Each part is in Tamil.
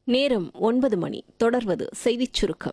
நேரம் 9 மணி. தொடர்வது செய்திச் சுருக்கம்.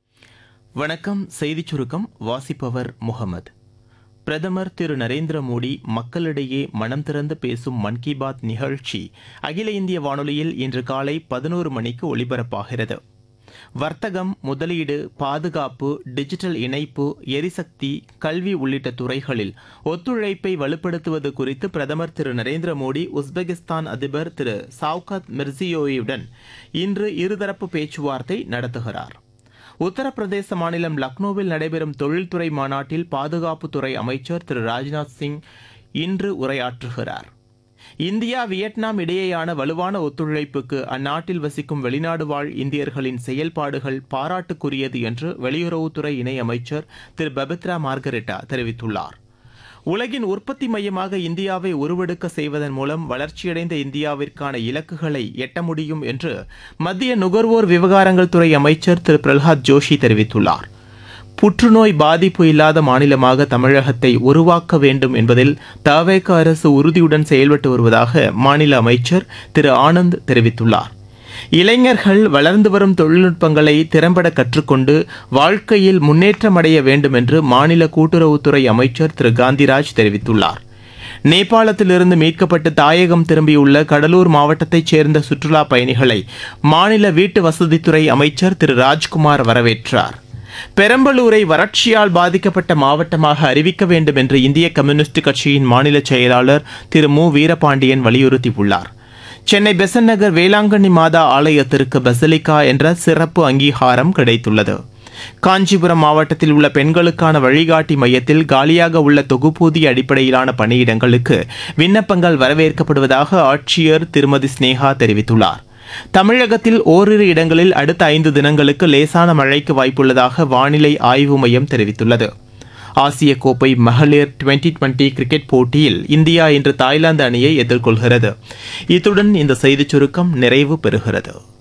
வணக்கம். செய்திச் சுருக்கம் வாசிப்பவர் முகமது. பிரதமர் திரு நரேந்திர மோடி மக்களிடையே மனம் திறந்து பேசும் மன் கி பாத் நிகழ்ச்சி அகில இந்திய வானொலியில் இன்று காலை 11 மணிக்கு ஒலிபரப்பாகிறது. வர்த்தகம், முதலீடு, பாதுகாப்பு, டிஜிட்டல் இணைப்பு, எரிசக்தி, கல்வி உள்ளிட்ட துறைகளில் ஒத்துழைப்பை வலுப்படுத்துவது குறித்து பிரதமர் திரு நரேந்திர மோடி உஸ்பெகிஸ்தான் அதிபர் திரு சவுகாத் மிர்சியோயேவுடன் இன்று இருதரப்பு பேச்சுவார்த்தை நடத்துகிறார். உத்தரப்பிரதேச மாநிலம் லக்னோவில் நடைபெறும் தொழில்துறை மாநாட்டில் பாதுகாப்புத்துறை அமைச்சர் திரு ராஜ்நாத் சிங் இன்று உரையாற்றுகிறார். இந்தியா, வியட்நாம் இடையேயான வலுவான ஒத்துழைப்புக்கு அந்நாட்டில் வசிக்கும் வெளிநாடு வாழ் இந்தியர்களின் செயல்பாடுகள் பாராட்டுக்குரியது என்று வெளியுறவுத்துறை இணையமைச்சர் திரு பபித்ரா மார்கரெட்டா தெரிவித்துள்ளார். உலகின் உற்பத்தி மையமாக இந்தியாவை உருவெடுக்க செய்வதன் மூலம் வளர்ச்சியடைந்த இந்தியாவிற்கான இலக்குகளை எட்ட முடியும் என்று மத்திய நுகர்வோர் விவகாரங்கள் துறை அமைச்சர் திரு பிரல்ஹாத் ஜோஷி தெரிவித்துள்ளார். புற்றுநோய் பாதிப்பு இல்லாத மாநிலமாக தமிழகத்தை உருவாக்க வேண்டும் என்பதில் தவேக அரசு உறுதியுடன் செயல்பட்டு வருவதாக மாநில அமைச்சர் திரு ஆனந்த் தெரிவித்துள்ளார். இளைஞர்கள் வளர்ந்து வரும் தொழில்நுட்பங்களை திறம்பட கற்றுக்கொண்டு வாழ்க்கையில் முன்னேற்றமடைய வேண்டும் என்று மாநில கூட்டுறவுத்துறை அமைச்சர் திரு காந்திராஜ் தெரிவித்துள்ளார். நேபாளத்திலிருந்து மீட்கப்பட்டு தாயகம் திரும்பியுள்ள கடலூர் மாவட்டத்தைச் சேர்ந்த சுற்றுலா பயணிகளை மாநில வீட்டு வசதித்துறை அமைச்சர் திரு ராஜ்குமார் வரவேற்றார். பெரம்பலூரை வறட்சியால் பாதிக்கப்பட்ட மாவட்டமாக அறிவிக்க வேண்டும் என்று இந்திய கம்யூனிஸ்ட் கட்சியின் மாநில செயலாளர் திரு மு வீரபாண்டியன் வலியுறுத்தியுள்ளார். சென்னை பெசன்ட் நகர் வேளாங்கண்ணி மாதா ஆலயத்திற்கு பசிலிகா என்ற சிறப்பு அங்கீகாரம் கிடைத்துள்ளது. காஞ்சிபுரம் மாவட்டத்தில் உள்ள பெண்களுக்கான வழிகாட்டி மையத்தில் காலியாக உள்ள தொகுப்பூதிய அடிப்படையிலான பணியிடங்களுக்கு விண்ணப்பங்கள் வரவேற்கப்படுவதாக ஆட்சியர் திருமதி ஸ்னேகா தெரிவித்துள்ளார். தமிழகத்தில் ஓரிரு இடங்களில் அடுத்த 5 தினங்களுக்கு லேசான மழைக்கு வாய்ப்புள்ளதாக வானிலை ஆய்வு மையம் தெரிவித்துள்ளது. ஆசிய கோப்பை மகளிர் 2020 கிரிக்கெட் போட்டியில் இந்தியா இன்று தாய்லாந்து அணியை எதிர்கொள்கிறது. இத்துடன் இந்த செய்திச் சுருக்கம் நிறைவு பெறுகிறது.